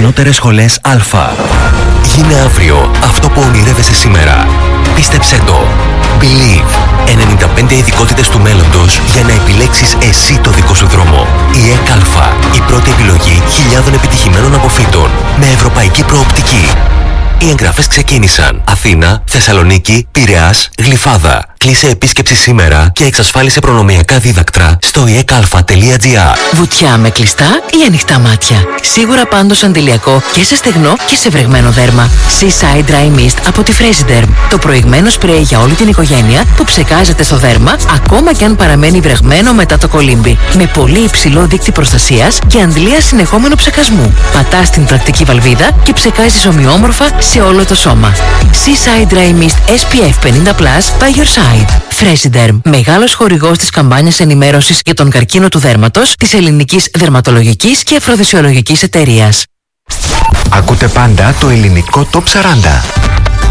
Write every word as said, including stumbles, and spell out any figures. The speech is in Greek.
ανώτερες σχολές Α. Γίνε αύριο αυτό που ονειρεύεσαι σήμερα. Πίστεψέ το. Believe. ενενήντα πέντε ειδικότητες του μέλλοντος για να επιλέξεις εσύ το δικό σου δρόμο. Η ΕΚ Α. Η πρώτη επιλογή χιλιάδων επιτυχημένων αποφύτων. Με ευρωπαϊκή προοπτική. Οι εγγραφές ξεκίνησαν. Αθήνα, Θεσσαλονίκη, Πειραιάς, Γλυφάδα. Κλείσε επίσκεψη σήμερα και εξασφάλισε προνομιακά δίδακτρα στο ι εκ αλφα τελεία τζι άρ. Βουτιά με κλειστά ή ανοιχτά μάτια. Σίγουρα πάντως αντιλιακό και σε στεγνό και σε βρεγμένο δέρμα. Seaside Dry Mist από τη Fresiderm. Το προηγμένο σπρέι για όλη την οικογένεια που ψεκάζεται στο δέρμα ακόμα και αν παραμένει βρεγμένο μετά το κολύμπι. Με πολύ υψηλό δείκτη προστασίας και αντλία συνεχόμενου ψεκασμού. Πατάς την πρακτική βαλβίδα και ψεκάζεις ομοιόμορφα σε όλο το σώμα. Seaside Dry Mist ες πι εφ πενήντα πλας by your side. Fresiderm, μεγάλος χορηγός της καμπάνιας ενημέρωσης για τον καρκίνο του δέρματος της Ελληνικής Δερματολογικής και Αφροδισιολογικής Εταιρείας. Ακούτε πάντα το ελληνικό Top σαράντα.